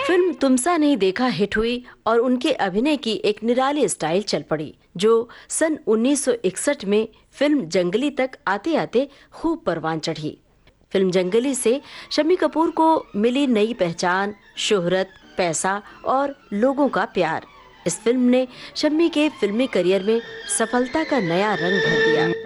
Film तुमसा नहीं देखा hit हुई और उनके अभिनय की एक निराली स्टाइल चल पड़ी, जो सन 1961 में फिल्म जंगली तक आते आते खूब परवान चढ़ी। फिल्म जंगली से शम्मी कपूर को मिली नई पहचान, शोहरत, पैसा और लोगों का प्यार। इस फिल्म ने शम्मी के फिल्मी करियर में सफलता का नया रंग भर दिया।